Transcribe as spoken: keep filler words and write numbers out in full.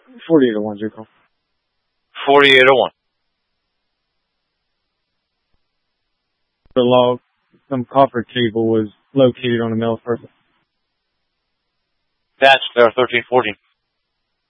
forty-eight oh one, Jacob. forty-eight oh one. The log, some copper cable was located on the mail surface. That's their thirteen fourteen.